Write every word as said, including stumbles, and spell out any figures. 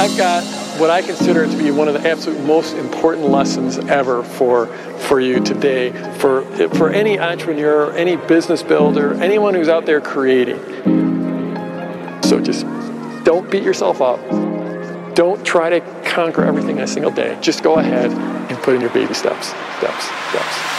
I've got what I consider to be one of the absolute most important lessons ever for for you today, for for any entrepreneur, any business builder, anyone who's out there creating. So just don't beat yourself up. Don't try to conquer everything in a single day. Just go ahead and put in your baby steps, steps, steps.